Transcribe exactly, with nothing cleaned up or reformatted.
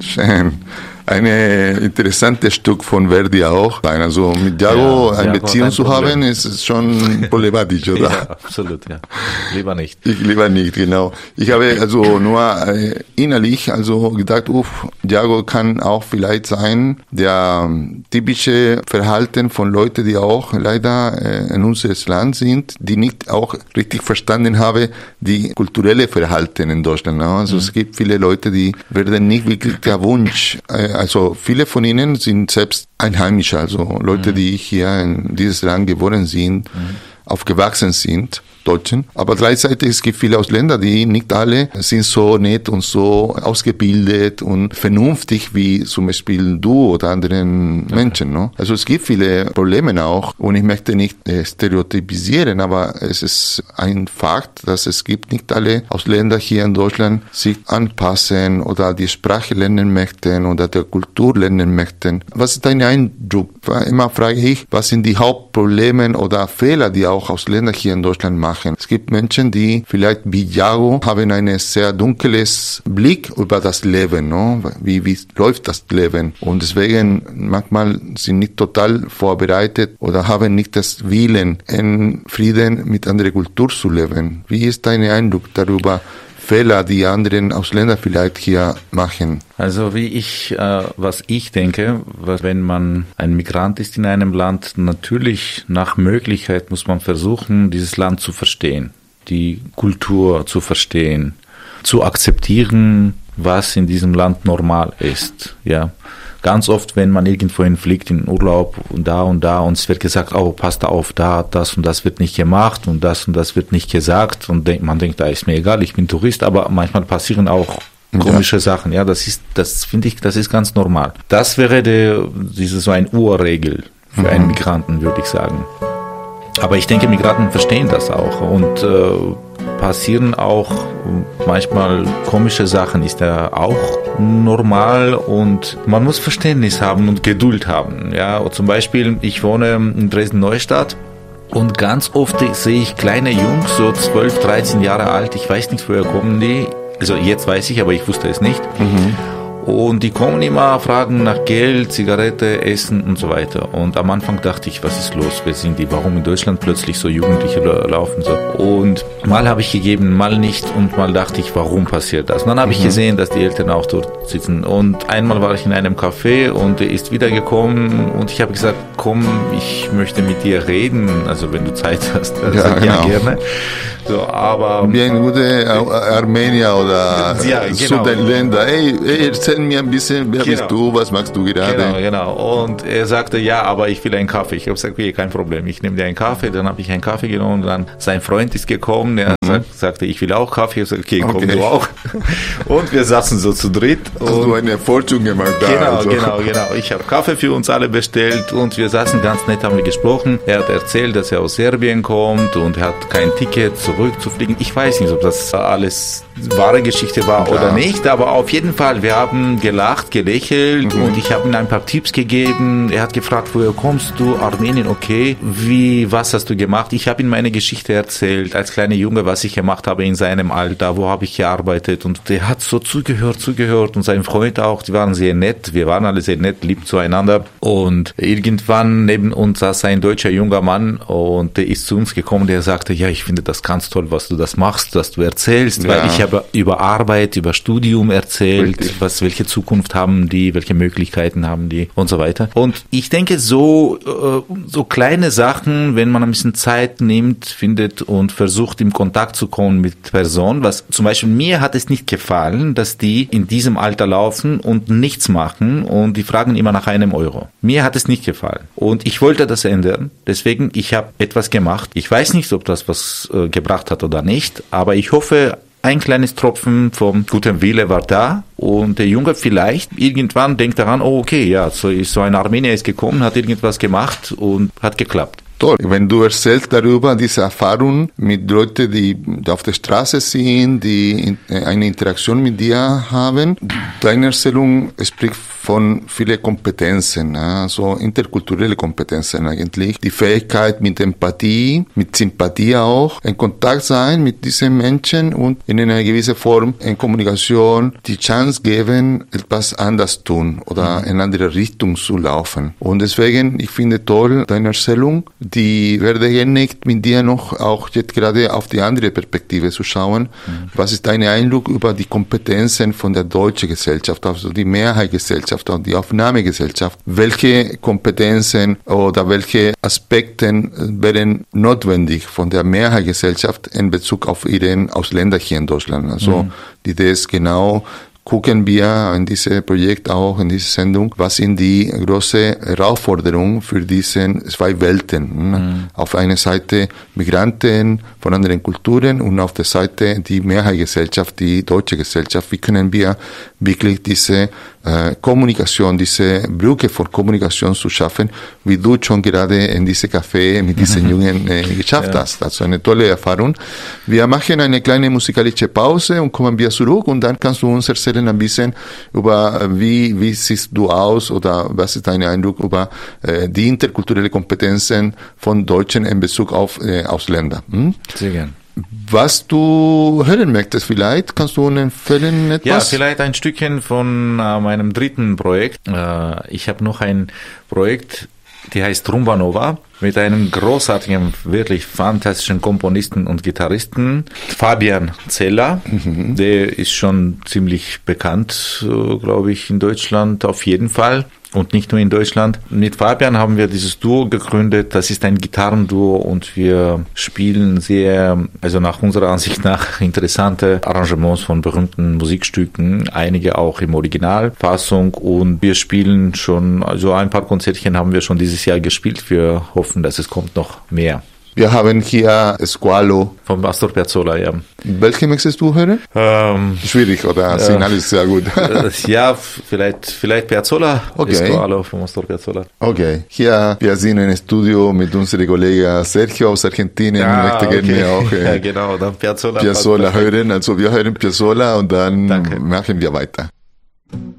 schön. Ein interessantes Stück von Verdi auch. Also mit Django ja, eine Beziehung zu haben, ist schon problematisch, oder? Ja, absolut, ja. Lieber nicht. Ich lieber nicht, genau. Ich habe also nur äh, innerlich also gedacht, uff, Django kann auch vielleicht sein, der typische Verhalten von Leuten, die auch leider äh, in unserem Land sind, die nicht auch richtig verstanden haben, die kulturelle Verhalten in Deutschland. Ne? Also mhm. es gibt viele Leute, die werden nicht wirklich der Wunsch, äh, also viele von ihnen sind selbst Einheimische, also Leute, mhm. die hier in dieses Land geboren sind, mhm. aufgewachsen sind, Deutschen. Aber gleichzeitig es gibt viele Ausländer, die nicht alle sind so nett und so ausgebildet und vernünftig wie zum Beispiel du oder anderen okay. Menschen. No? Also es gibt viele Probleme auch und ich möchte nicht äh, stereotypisieren, aber es ist ein Fakt, dass es gibt nicht alle Ausländer hier in Deutschland sich anpassen oder die Sprache lernen möchten oder die Kultur lernen möchten. Was ist dein Eindruck? Immer frage ich, was sind die Hauptprobleme oder Fehler, die auch Ausländer hier in Deutschland machen? Es gibt Menschen, die vielleicht wie Django haben einen sehr dunkles Blick über das Leben, no? wie, wie läuft das Leben und deswegen manchmal sind nicht total vorbereitet oder haben nicht das Willen, in Frieden mit anderer Kultur zu leben. Wie ist dein Eindruck darüber? Fehler, die anderen Ausländer vielleicht hier machen? Also wie ich, äh, was ich denke, wenn man ein Migrant ist in einem Land, natürlich nach Möglichkeit muss man versuchen, dieses Land zu verstehen, die Kultur zu verstehen, zu akzeptieren, was in diesem Land normal ist, ja. Ganz oft, wenn man irgendwohin fliegt in Urlaub und da und da und es wird gesagt, oh, passt auf, da, das und das wird nicht gemacht und das und das wird nicht gesagt und denk, man denkt, da ist mir egal, ich bin Tourist, aber manchmal passieren auch komische ja. Sachen, ja, das ist, das finde ich, das ist ganz normal. Das wäre der, diese so eine Urregel für mhm. einen Migranten, würde ich sagen. Aber ich denke, Migranten verstehen das auch und äh, passieren auch manchmal komische Sachen, ist ja auch normal und man muss Verständnis haben und Geduld haben. Ja, zum Beispiel, ich wohne in Dresden-Neustadt und ganz oft sehe ich kleine Jungs, so zwölf, dreizehn Jahre alt, ich weiß nicht, woher kommen die, also jetzt weiß ich, aber ich wusste es nicht. Mhm. Und die kommen immer, fragen nach Geld, Zigarette, Essen und so weiter. Und am Anfang dachte ich, was ist los? Wer sind die? Warum in Deutschland plötzlich so Jugendliche laufen so? Und mal habe ich gegeben, mal nicht. Und mal dachte ich, warum passiert das? Und dann habe mhm. ich gesehen, dass die Eltern auch dort sitzen. Und einmal war ich in einem Café und er ist wiedergekommen und ich habe gesagt, komm, ich möchte mit dir reden. Also wenn du Zeit hast, dann ja, sag genau. ja gerne. So, aber wie ein guter Armenier oder ja, genau. Sudanländer. Ey, ey, erzähl mir ein bisschen, wer genau. bist du, was magst du gerade? Genau, genau. Und er sagte, ja, aber ich will einen Kaffee. Ich habe gesagt, okay, kein Problem. Ich nehme dir einen Kaffee. Dann habe ich einen Kaffee genommen. Dann sein Freund ist gekommen. Er mhm. sagt, sagte, ich will auch Kaffee. Ich habe gesagt, okay, komm okay. du auch. Und wir saßen so zu dritt. Hast du eine Fortune gemacht da? Genau, also. genau, genau. Ich habe Kaffee für uns alle bestellt und wir saßen ganz nett, haben wir gesprochen. Er hat erzählt, dass er aus Serbien kommt und er hat kein Ticket zurückzufliegen. Ich weiß nicht, ob das alles wahre Geschichte war ja. oder nicht, aber auf jeden Fall, wir haben gelacht, gelächelt mhm. und ich habe ihm ein paar Tipps gegeben. Er hat gefragt, woher kommst du? Armenien, okay. Wie, was hast du gemacht? Ich habe ihm meine Geschichte erzählt, als kleiner Junge, was ich gemacht habe in seinem Alter, wo habe ich gearbeitet und der hat so zugehört, zugehört und sein Freund auch, die waren sehr nett, wir waren alle sehr nett, lieb zueinander und irgendwann neben uns saß ein deutscher junger Mann und der ist zu uns gekommen, der sagte, ja, ich finde das ganz toll, was du das machst, was du erzählst, ja. weil ich habe über Arbeit, über Studium erzählt, Richtig. was, welche Zukunft haben die, welche Möglichkeiten haben die und so weiter. Und ich denke, so, so kleine Sachen, wenn man ein bisschen Zeit nimmt, findet und versucht, in Kontakt zu kommen mit Personen, was zum Beispiel mir hat es nicht gefallen, dass die in diesem Alter laufen und nichts machen und die fragen immer nach einem Euro. Mir hat es nicht gefallen. Und ich wollte das ändern. Deswegen, ich habe etwas gemacht. Ich weiß nicht, ob das was äh, gebracht hat oder nicht, aber ich hoffe, ein kleines Tropfen vom guten Wille war da und der Junge vielleicht irgendwann denkt daran, oh okay, ja, so, so ein Armenier ist gekommen, hat irgendwas gemacht und hat geklappt. toll. Wenn du erzählst darüber, diese Erfahrung mit Leuten, die auf der Straße sind, die eine Interaktion mit dir haben, deine Erzählung spricht von vielen Kompetenzen, also interkulturelle Kompetenzen eigentlich. Die Fähigkeit mit Empathie, mit Sympathie auch, in Kontakt sein mit diesen Menschen und in einer gewissen Form in Kommunikation die Chance geben, etwas anders tun oder in eine andere Richtung zu laufen. Und deswegen, ich finde toll deine Erzählung, die werde gerne mit dir noch auch jetzt gerade auf die andere Perspektive zu schauen. Mhm. Was ist dein Eindruck über die Kompetenzen von der deutschen Gesellschaft, also die Mehrheitsgesellschaft und die Aufnahmegesellschaft? Welche Kompetenzen oder welche Aspekte wären notwendig von der Mehrheitsgesellschaft in Bezug auf ihren Ausländer hier in Deutschland? Also mhm. die Idee ist genau, gucken wir in diesem Projekt auch, in dieser Sendung, was sind die großen Herausforderungen für diese zwei Welten. Mhm. Auf einer Seite Migranten von anderen Kulturen und auf der Seite die Mehrheitsgesellschaft, die deutsche Gesellschaft. Wie können wir wirklich diese äh, Kommunikation, diese Brücke von Kommunikation zu schaffen, wie du schon gerade in diesem Café mit diesen mhm. Jungen äh, geschafft ja. hast. Also eine tolle Erfahrung. Wir machen eine kleine musikalische Pause und kommen wir zurück und dann kannst du uns erzählen ein bisschen über wie, wie siehst du aus oder was ist dein Eindruck über äh, die interkulturelle Kompetenzen von Deutschen in Bezug auf äh, Ausländer. Hm? Sehr gern. Was du hören möchtest, vielleicht kannst du uns empfehlen etwas? Ja, vielleicht ein Stückchen von äh, meinem dritten Projekt. Äh, ich habe noch ein Projekt, die heißt Rumba Nova, mit einem großartigen, wirklich fantastischen Komponisten und Gitarristen, Fabian Zeller. Mhm. Der ist schon ziemlich bekannt, glaube ich, in Deutschland auf jeden Fall. Und nicht nur in Deutschland. Mit Fabian haben wir dieses Duo gegründet. Das ist ein Gitarrenduo und wir spielen sehr, also nach unserer Ansicht nach, interessante Arrangements von berühmten Musikstücken. Einige auch im Originalfassung. Und wir spielen schon, also ein paar Konzertchen haben wir schon dieses Jahr gespielt. Wir hoffen, dass es kommt noch mehr. Wir haben hier Squalo. Von Astor Piazzolla, ja. Welche möchtest du hören? Ähm, Schwierig, oder? Das Signal ist sehr gut. Ja, vielleicht, vielleicht Piazzolla. Okay. Squalo von Astor Piazzolla. Okay. Hier, wir sind im Studio mit unserem Kollegen Sergio aus Argentinien. Ja, ich möchte okay. gerne auch äh, ja, genau, dann Piazzolla. Piazzolla hören. Also wir hören Piazzolla und dann Danke. machen wir weiter.